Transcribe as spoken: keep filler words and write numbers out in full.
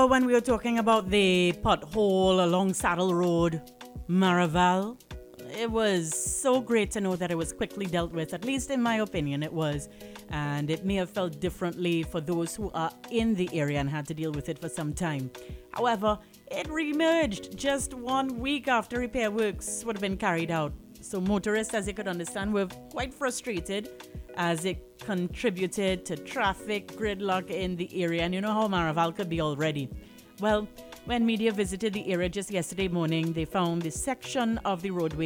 When we were talking about the pothole along Saddle Road, Maraval, it was so great to know that it was quickly dealt with, at least in my opinion it was. And it may have felt differently for those who are in the area and had to deal with it for some time. However, it reemerged just one week after repair works would have been carried out. So motorists, as you could understand, were quite frustrated as it contributed to traffic gridlock in the area. And you know how Maraval could be already. Well, when media visited the area just yesterday morning, they found the section of the roadway